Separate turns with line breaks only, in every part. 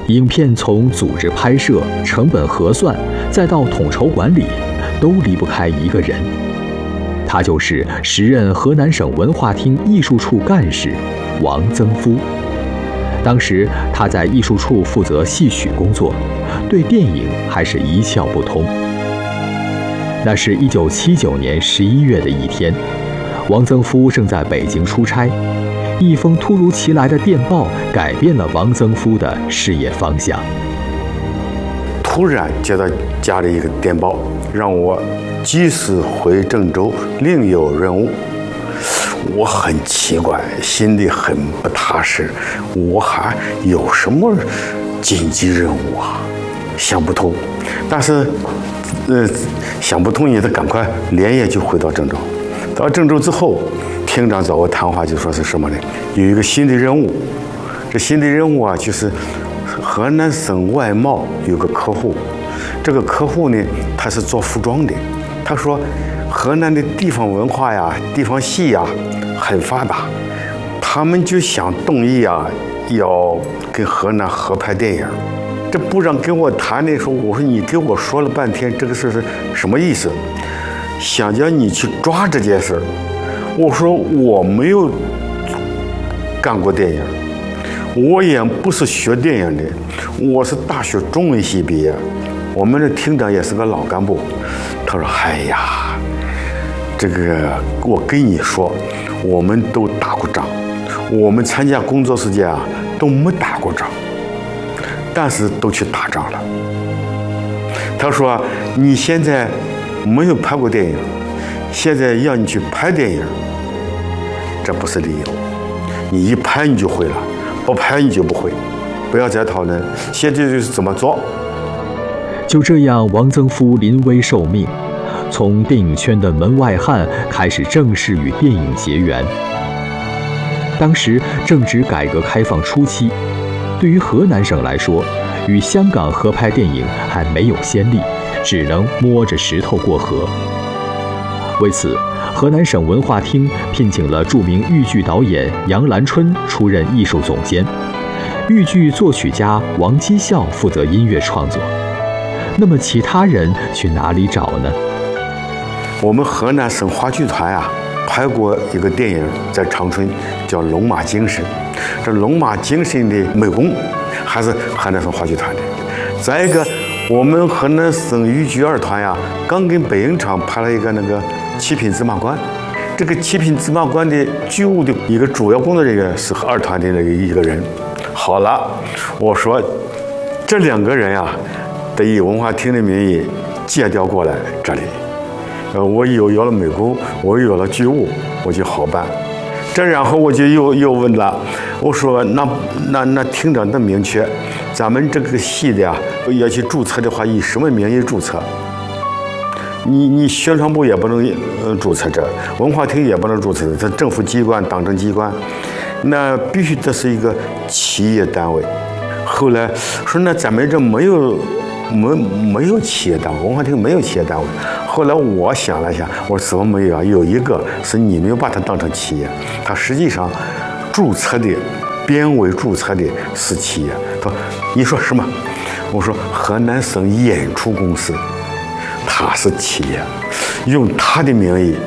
影片从组织拍摄、成本核算，再到统筹管理，都离不开一个人，他就是时任河南省文化厅艺术处干事王曾夫。当时他在艺术处负责戏曲工作，对电影还是一窍不通。那是1979年11月的一天，王曾夫正在北京出差，一封突如其来的电报改变了王曾夫的事业方向。
突然接到家里一个电报，让我及时回郑州，另有任务。我很奇怪，心里很不踏实，我还有什么紧急任务啊？想不通。但是，想不通也得赶快连夜就回到郑州。到郑州之后，厅长找我谈话，就说是什么呢？有一个新的任务，这新的任务啊，就是河南省外贸有个客户，这个客户呢，他是做服装的。他说，河南的地方文化呀、地方戏呀很发达，他们就想动意啊，要跟河南合拍电影。这部长跟我谈的时候，我说你给我说了半天，这个事是什么意思？想叫你去抓这件事。我说我没有干过电影，我也不是学电影的，我是大学中文系毕业。我们的厅长也是个老干部。他说：“哎呀，这个我跟你说，我们都打过仗，我们参加工作时间啊都没打过仗，但是都去打仗了。”他说：“你现在没有拍过电影，现在要你去拍电影，这不是理由。你一拍你就会了，不拍你就不会。不要再讨论，现在就是怎么做。”
就这样，王曾夫临危受命，从电影圈的门外汉开始正式与电影结缘。当时正值改革开放初期，对于河南省来说，与香港合拍电影还没有先例，只能摸着石头过河。为此，河南省文化厅聘请了著名豫剧导演杨兰春出任艺术总监，豫剧作曲家王基孝负责音乐创作。那么其他人去哪里找呢？
我们河南省话剧团啊，拍过一个电影在长春，叫《龙马精神》。这龙马精神的美工还是河南省话剧团的。再一个，我们河南省豫剧二团呀，刚跟北影厂拍了一个那个《七品芝麻官》。这个《七品芝麻官》的剧务的一个主要工作人员是二团的那一个人。好了，我说这两个人呀，得以文化厅的名义借调过来这里。我有了美工，我有了剧务，我就好办。这然后我就又问了，我说那厅长的明确，咱们这个戏的呀，要去注册的话，以什么名义注册？你宣传部也不能注册这，文化厅也不能注册这，政府机关、党政机关，那必须得是一个企业单位。后来说，那咱们这没有企业单位，文化厅没有企业单位。后来我想了想，我说怎么没有啊？有一个是你没有把它当成企业，它实际上注册的编委注册的是企业。他说你说什么？我说河南省演出公司，它是企业，用它的名义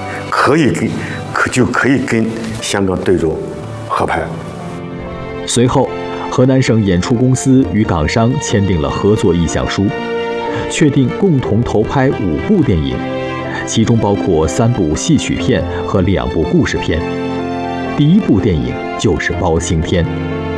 就可以跟香港对州合拍。
随后，河南省演出公司与港商签订了合作意向书，确定共同投拍5部电影，其中包括3部戏曲片和2部故事片。第一部电影就是《包青天》。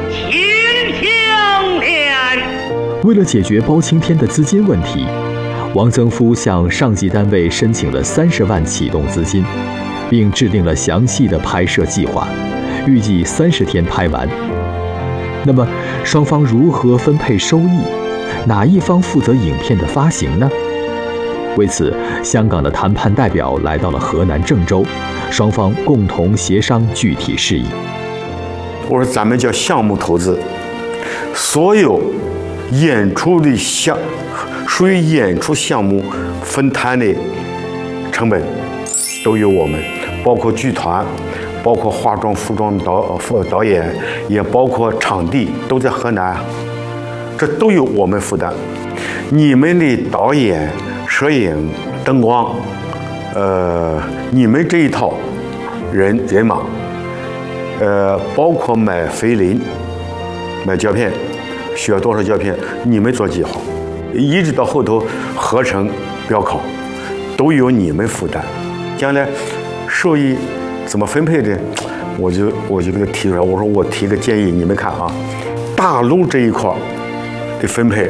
为了解决包青天的资金问题，王曾夫向上级单位申请了30万启动资金，并制定了详细的拍摄计划，预计30天拍完。那么双方如何分配收益？哪一方负责影片的发行呢？为此，香港的谈判代表来到了河南郑州，双方共同协商具体事宜。
我说咱们叫项目投资，所有演出的属于演出项目分摊的成本都由我们，包括剧团，包括化妆、服装导演，也包括场地，都在河南。 这都由我们负担。你们的导演、摄影、灯光，你们这一套人马，包括买菲林、买胶片，需要多少胶片，你们做计划，一直到后头合成、标考，都由你们负担。将来收益怎么分配的，我就给他提出来。我说我提个建议，你们看啊，大陆这一块的分配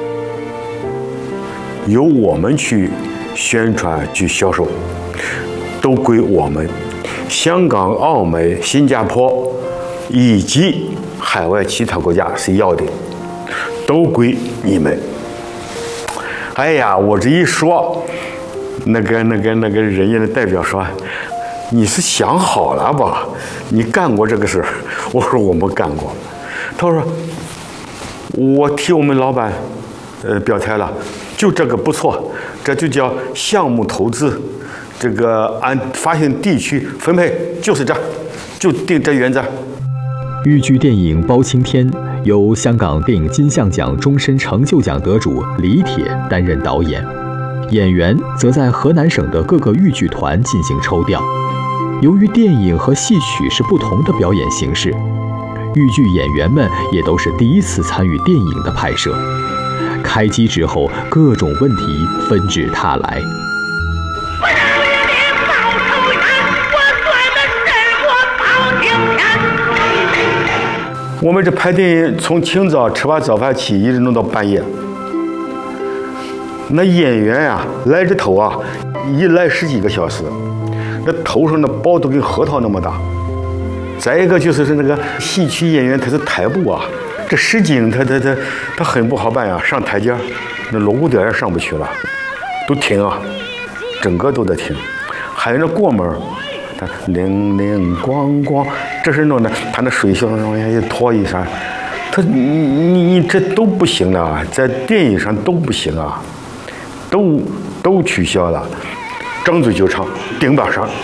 由我们去宣传、去销售，都归我们。香港、澳门、新加坡以及海外其他国家是要的，都归你们。哎呀，我这一说，那个人家的代表说，你是想好了吧？你干过这个事儿？我说我没干过。他说我替我们老板表态了，就这个不错，这就叫项目投资，这个按发行地区分配就是这，就定这原则。
豫剧电影《包青天》由香港电影金像奖终身成就奖得主李铁担任导演，演员则在河南省的各个豫剧团进行抽调。由于电影和戏曲是不同的表演形式，豫剧演员们也都是第一次参与电影的拍摄。开机之后，各种问题纷至沓来。
我们这拍电影从清早吃完早饭起，一直弄到半夜。那演员呀，来这头啊，一来10几个小时，那头上的包都跟核桃那么大。再一个就是那个戏曲演员，他是台步啊，这实景他很不好办呀，上台阶，那锣鼓点也上不去了，都停啊，整个都在停。还有那过门，他铃铃咣咣，这是弄的，他那水袖上一拖一扇，你这都不行了，在电影上都不行啊，都取消了，张嘴就唱，顶把上。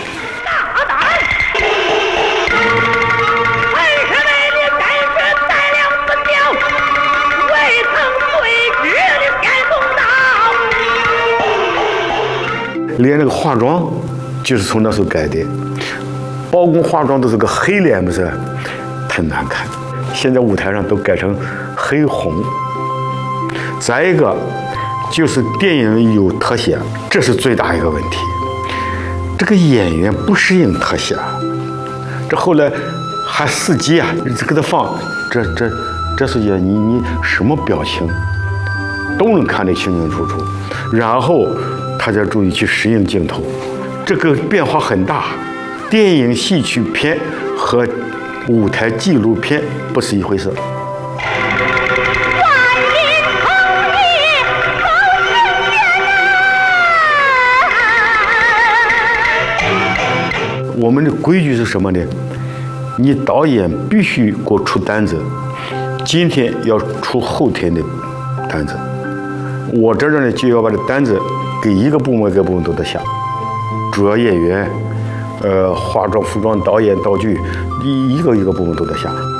连那个化妆就是从那时候改的，包公化妆都是个黑脸，不是太难看。现在舞台上都改成黑红。再一个就是电影有特写，这是最大一个问题。这个演员不适应特写，这后来还4集啊，给他放，这是你什么表情都能看得清清楚楚，然后他才注意去适应镜头，这个变化很大。电影戏曲片和舞台纪录片不是一回事。我们的规矩是什么呢？你导演必须给我出单子，今天要出后天的单子，我这呢就要把这单子给一个部门都得下，主要演员、化妆、服装、导演、道具，一个部门都得下。